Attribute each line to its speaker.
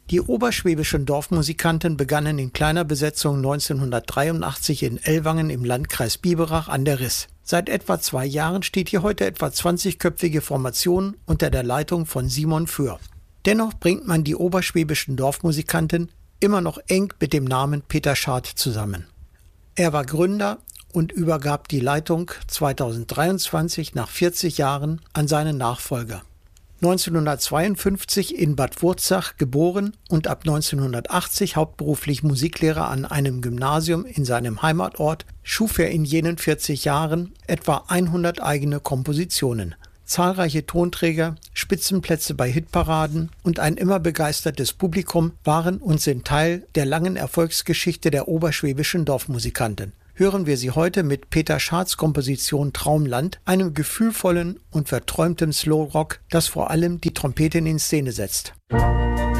Speaker 1: Die oberschwäbischen Dorfmusikanten begannen in kleiner Besetzung 1983 in Ellwangen im Landkreis Biberach an der Riß. Seit etwa 2 Jahren steht hier heute etwa 20-köpfige Formation unter der Leitung von Simon Für. Dennoch bringt man die oberschwäbischen Dorfmusikanten immer noch eng mit dem Namen Peter Schad zusammen. Er war Gründer und übergab die Leitung 2023 nach 40 Jahren an seinen Nachfolger. 1952 in Bad Wurzach geboren und ab 1980 hauptberuflich Musiklehrer an einem Gymnasium in seinem Heimatort, schuf er in jenen 40 Jahren etwa 100 eigene Kompositionen. Zahlreiche Tonträger, Spitzenplätze bei Hitparaden und ein immer begeistertes Publikum waren und sind Teil der langen Erfolgsgeschichte der oberschwäbischen Dorfmusikanten. Hören wir sie heute mit Peter Schads Komposition Traumland, einem gefühlvollen und verträumten Slowrock, das vor allem die Trompeten in Szene setzt.